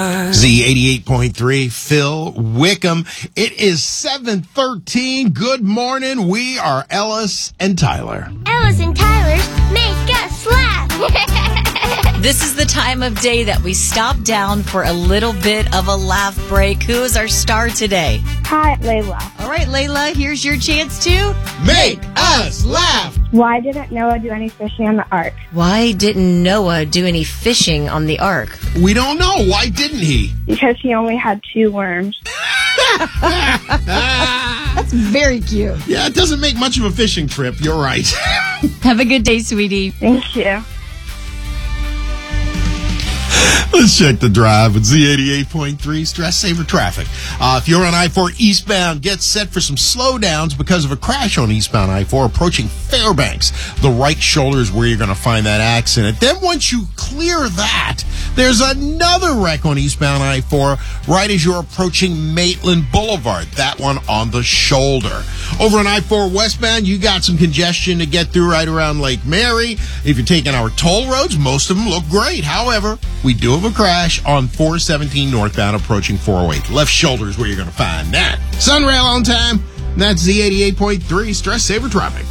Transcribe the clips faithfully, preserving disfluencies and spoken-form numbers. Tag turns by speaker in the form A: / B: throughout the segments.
A: Z eighty-eight point three, Phil Wickham. It is seven thirteen. Good morning. We are Ellis and Tyler.
B: Ellis and Tyler's Make Us Laugh.
C: This is the time of day that we stop down for a little bit of a laugh break. Who is our star today?
D: Hi, Layla.
C: All right, Layla, here's your chance to
A: Make us laugh.
D: Why didn't Noah do any fishing on the ark?
C: Why didn't Noah do any fishing on the ark?
A: We don't know. Why didn't he?
D: Because he only had two worms.
C: That's very cute.
A: Yeah, it doesn't make much of a fishing trip. You're right.
C: Have a good day, sweetie.
D: Thank you.
A: Let's check the drive with Z eighty-eight point three Stress Saver Traffic. Uh, if you're on I four eastbound, get set for some slowdowns because of a crash on eastbound I four approaching Fairbanks. The right shoulder is where you're going to find that accident. Then once you clear that, there's another wreck on eastbound I four right as you're approaching Maitland Boulevard. That one on the shoulder. Over on I four westbound, you got some congestion to get through right around Lake Mary. If you're taking our toll roads, most of them look great. However, we do have a crash on four seventeen northbound approaching four oh eight. Left shoulder is where you're going to find that. Sunrail on time. And that's Z eighty-eight point three Stress Saver Traffic.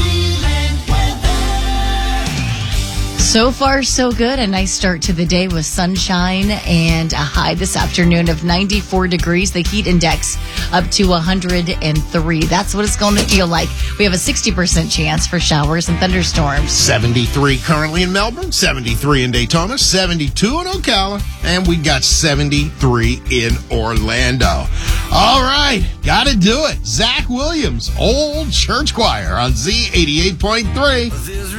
C: So far, so good. A nice start to the day with sunshine and a high this afternoon of ninety-four degrees. The heat index up to one hundred three. That's what it's going to feel like. We have a sixty percent chance for showers and thunderstorms.
A: seventy-three currently in Melbourne, seventy-three in Daytona, seventy-two in Ocala, and we got seventy-three in Orlando. All right, got to do it. Zach Williams, Old Church Choir on Z eighty-eight point three.